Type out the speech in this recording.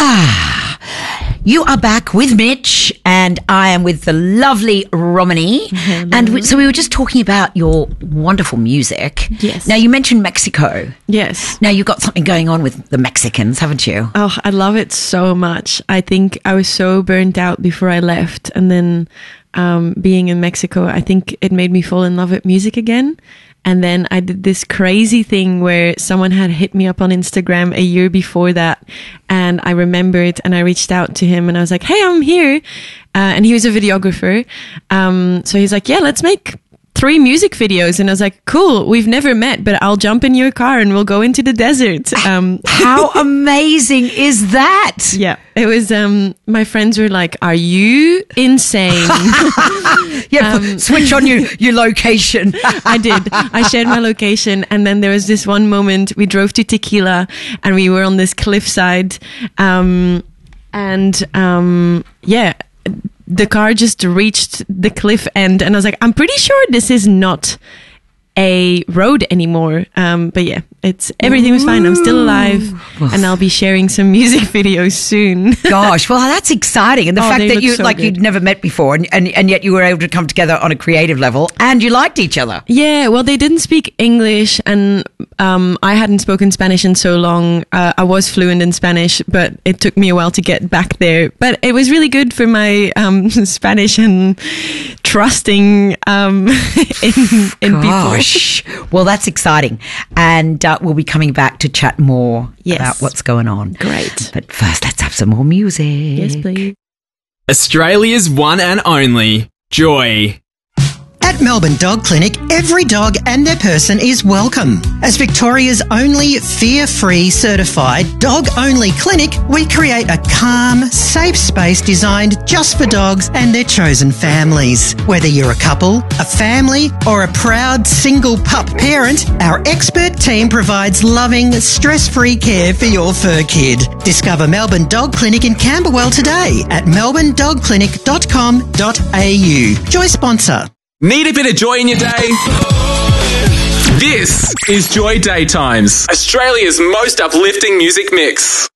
You are back with Mitch, and I am with the lovely Romany. Hello. And so we were just talking about your wonderful music. Yes. Now, you mentioned Mexico. Yes. Now, you've got something going on with the Mexicans, haven't you? Oh, I love it so much. I think I was so burnt out before I left. And then being in Mexico, I think it made me fall in love with music again. And then I did this crazy thing where someone had hit me up on Instagram a year before that. And I remembered and I reached out to him and I was like, hey, I'm here. And he was a videographer. So he's like, yeah, let's make 3 music videos. And I was like, cool, we've never met, but I'll jump in your car and we'll go into the desert. How amazing is that? Yeah, it was, my friends were like, are you insane? Switch on your location. I did. I shared my location. And then there was this one moment we drove to Tequila and we were on this cliffside. The car just reached the cliff end and I was like, I'm pretty sure this is not a road anymore. But yeah, everything was fine. I'm still alive and I'll be sharing some music videos soon. Gosh, well, that's exciting. And the fact that you'd never met before and yet you were able to come together on a creative level and you liked each other. Yeah, well, they didn't speak English and I hadn't spoken Spanish in so long. I was fluent in Spanish, but it took me a while to get back there. But it was really good for my Spanish and trusting in people. Well, that's exciting. And we'll be coming back to chat more about what's going on. Great. But first, let's have some more music. Yes, please. Australia's one and only Joy. At Melbourne Dog Clinic, every dog and their person is welcome. As Victoria's only fear-free certified dog-only clinic, we create a calm, safe space designed just for dogs and their chosen families. Whether you're a couple, a family, or a proud single pup parent, our expert team provides loving, stress-free care for your fur kid. Discover Melbourne Dog Clinic in Camberwell today at melbournedogclinic.com.au. Joy sponsor. Need a bit of joy in your day? This is Joy Daytimes, Australia's most uplifting music mix.